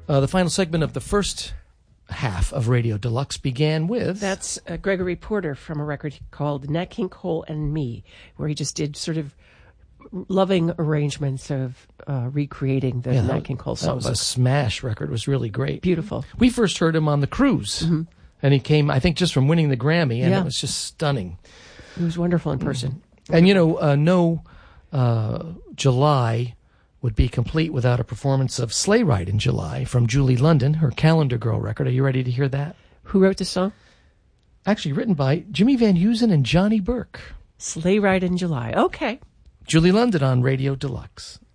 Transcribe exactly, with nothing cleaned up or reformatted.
Uh, the final segment of the first half of Radio Deluxe began with... That's uh, Gregory Porter from a record called Nat King Cole and Me, where he just did sort of loving arrangements of uh, recreating the yeah, Nat that, King Cole that song. was a smash record. It was really great. Beautiful. We first heard him on the cruise, mm-hmm. and he came, I think, just from winning the Grammy, and yeah. it was just stunning. It was wonderful in person. Mm-hmm. And, you know, uh, no uh, July would be complete without a performance of Sleigh Ride in July from Julie London, her Calendar Girl record. Are you ready to hear that? Who wrote this song? Actually written by Jimmy Van Heusen and Johnny Burke. Sleigh Ride in July. Okay. Julie London on Radio Deluxe.